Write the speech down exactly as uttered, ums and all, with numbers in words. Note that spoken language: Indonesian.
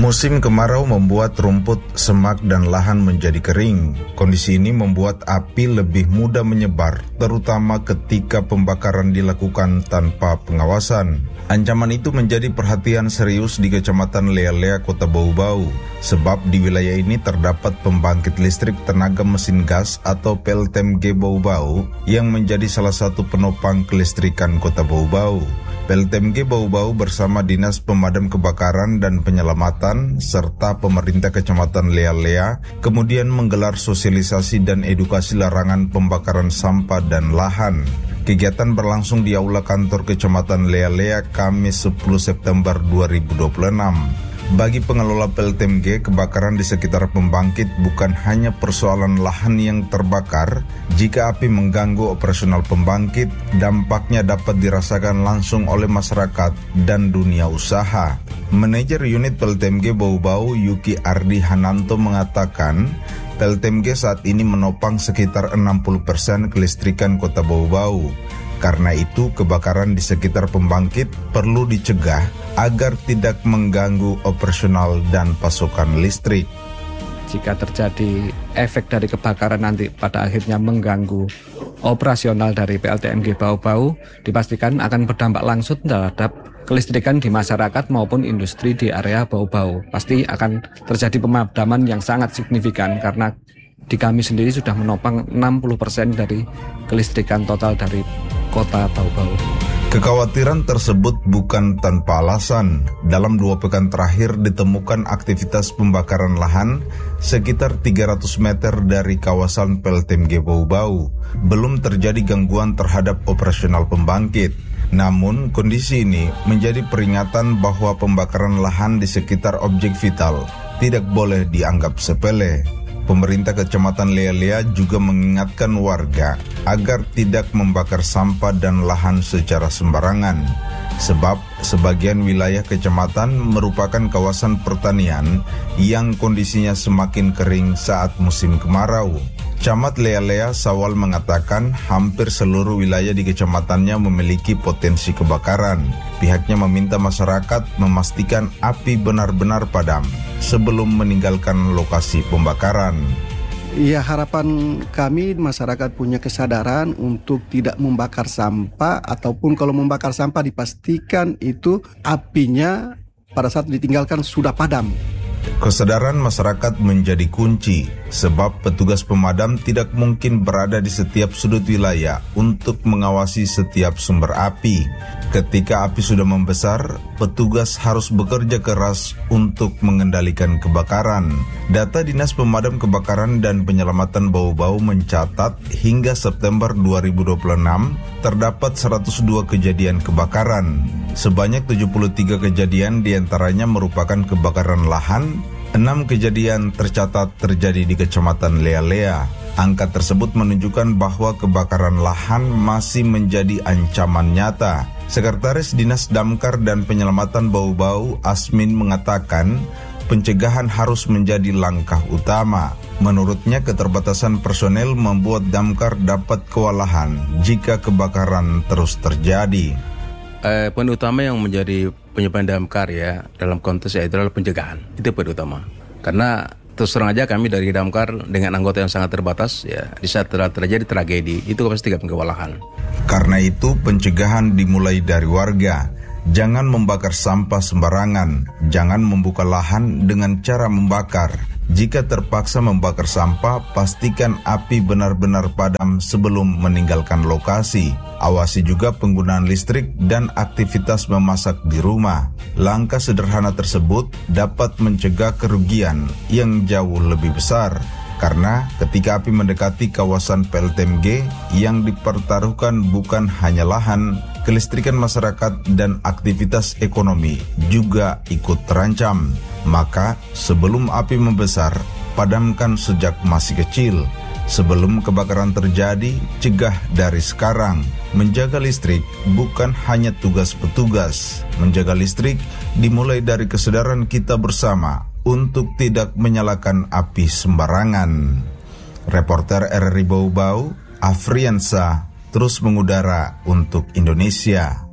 Musim kemarau membuat rumput, semak, dan lahan menjadi kering. Kondisi ini membuat api lebih mudah menyebar, terutama ketika pembakaran dilakukan tanpa pengawasan. Ancaman itu menjadi perhatian serius di Kecamatan Lea-Lea, Kota Bau-Bau, sebab di wilayah ini terdapat pembangkit listrik tenaga mesin gas atau P L T M G Bau-Bau yang menjadi salah satu penopang kelistrikan Kota Bau-Bau. P L T M G Bau-Bau bersama Dinas Pemadam Kebakaran dan Penyelamatan serta pemerintah Kecamatan Lea-Lea kemudian menggelar sosialisasi dan edukasi larangan pembakaran sampah dan lahan. Kegiatan berlangsung di Aula Kantor Kecamatan Lea-Lea Kamis sepuluh September dua ribu dua puluh enam. Bagi pengelola P L T M G, kebakaran di sekitar pembangkit bukan hanya persoalan lahan yang terbakar. Jika api mengganggu operasional pembangkit, dampaknya dapat dirasakan langsung oleh masyarakat dan dunia usaha. Manajer unit P L T M G Bau-Bau, Yuki Ardi Hananto, mengatakan P L T M G saat ini menopang sekitar enam puluh persen kelistrikan Kota Bau-Bau. Karena itu, kebakaran di sekitar pembangkit perlu dicegah agar tidak mengganggu operasional dan pasokan listrik. Jika terjadi efek dari kebakaran nanti pada akhirnya mengganggu operasional dari P L T M G Bau-Bau, dipastikan akan berdampak langsung terhadap kelistrikan di masyarakat maupun industri di area Bau-Bau. Pasti akan terjadi pemadaman yang sangat signifikan karena di kami sendiri sudah menopang enam puluh persen dari kelistrikan total dari Kota Bau-Bau. Kekhawatiran tersebut bukan tanpa alasan. Dalam dua pekan terakhir ditemukan aktivitas pembakaran lahan sekitar tiga ratus meter dari kawasan P L T M G Bau-Bau. Belum terjadi gangguan terhadap operasional pembangkit. Namun, kondisi ini menjadi peringatan bahwa pembakaran lahan di sekitar objek vital tidak boleh dianggap sepele. Pemerintah Kecamatan Lea-Lea juga mengingatkan warga agar tidak membakar sampah dan lahan secara sembarangan, sebab sebagian wilayah kecamatan merupakan kawasan pertanian yang kondisinya semakin kering saat musim kemarau. Camat Lea-Lea Sawal mengatakan hampir seluruh wilayah di kecamatannya memiliki potensi kebakaran. Pihaknya meminta masyarakat memastikan api benar-benar padam sebelum meninggalkan lokasi pembakaran. Ya, harapan kami masyarakat punya kesadaran untuk tidak membakar sampah, ataupun kalau membakar sampah dipastikan itu apinya pada saat ditinggalkan sudah padam. Kesadaran masyarakat menjadi kunci, sebab petugas pemadam tidak mungkin berada di setiap sudut wilayah untuk mengawasi setiap sumber api. Ketika api sudah membesar, petugas harus bekerja keras untuk mengendalikan kebakaran. Data Dinas Pemadam Kebakaran dan Penyelamatan Bau-Bau mencatat hingga September dua ribu dua puluh enam terdapat seratus dua kejadian kebakaran. Sebanyak tujuh puluh tiga kejadian diantaranya merupakan kebakaran lahan, enam kejadian tercatat terjadi di Kecamatan Lea-Lea. Angka tersebut menunjukkan bahwa kebakaran lahan masih menjadi ancaman nyata. Sekretaris Dinas Damkar dan Penyelamatan Bau-Bau, Asmin, mengatakan pencegahan harus menjadi langkah utama. Menurutnya, keterbatasan personel membuat damkar dapat kewalahan jika kebakaran terus terjadi. Eh, poin utama yang menjadi penyebab damkar ya dalam konteks itu adalah pencegahan. Itu poin utama. Karena terus terang aja kami dari damkar dengan anggota yang sangat terbatas ya, di saat terjadi tragedi itu pasti akan kewalahan. Karena itu pencegahan dimulai dari warga. Jangan membakar sampah sembarangan, jangan membuka lahan dengan cara membakar. Jika terpaksa membakar sampah, pastikan api benar-benar padam sebelum meninggalkan lokasi. Awasi juga penggunaan listrik dan aktivitas memasak di rumah. Langkah sederhana tersebut dapat mencegah kerugian yang jauh lebih besar. Karena ketika api mendekati kawasan P L T M G, yang dipertaruhkan bukan hanya lahan, kelistrikan masyarakat dan aktivitas ekonomi juga ikut terancam. Maka sebelum api membesar, padamkan sejak masih kecil. Sebelum kebakaran terjadi, cegah dari sekarang. Menjaga listrik bukan hanya tugas petugas. Menjaga listrik dimulai dari kesadaran kita bersama untuk tidak menyalakan api sembarangan. Reporter R R I Bau-Bau, Afriansa, terus mengudara untuk Indonesia.